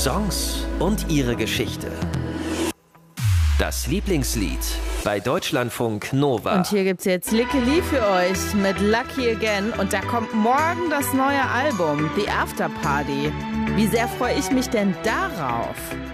Songs und ihre Geschichte. Das Lieblingslied bei Deutschlandfunk Nova. Und hier gibt's jetzt Lickeli für euch mit Lucky Again. Und da kommt morgen das neue Album, The After Party. Wie sehr freue ich mich denn darauf?